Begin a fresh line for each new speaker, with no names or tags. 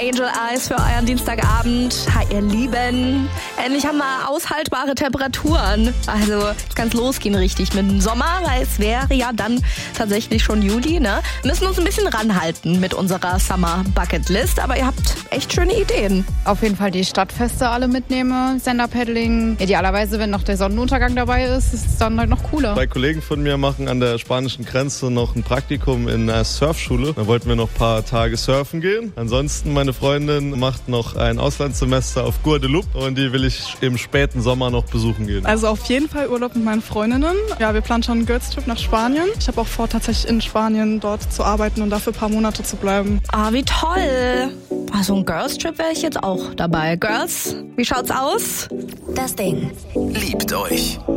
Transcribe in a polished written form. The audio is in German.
Angel Eyes für euren Dienstagabend. Hi, ihr Lieben. Endlich haben wir aushaltbare Temperaturen. Also, es kann losgehen richtig mit dem Sommer, weil es wäre ja dann tatsächlich schon Juli, ne? Wir müssen uns ein bisschen ranhalten mit unserer Summer Bucket List, aber ihr habt echt schöne Ideen.
Auf jeden Fall die Stadtfeste alle mitnehmen, Stand-Up-Paddling. Idealerweise, wenn noch der Sonnenuntergang dabei ist es dann halt noch cooler.
2 Kollegen von mir machen an der spanischen Grenze noch ein Praktikum in einer Surfschule. Da wollten wir noch ein paar Tage surfen gehen. Ansonsten, meine Freundin macht noch ein Auslandssemester auf Guadeloupe und die will ich im späten Sommer noch besuchen gehen.
Also auf jeden Fall Urlaub mit meinen Freundinnen. Ja, wir planen schon einen Girls-Trip nach Spanien. Ich habe auch vor, tatsächlich in Spanien dort zu arbeiten und dafür ein paar Monate zu bleiben.
Ah, wie toll. Also ein Girls-Trip wäre ich jetzt auch dabei. Girls, wie schaut's aus?
Das Ding.
Liebt euch.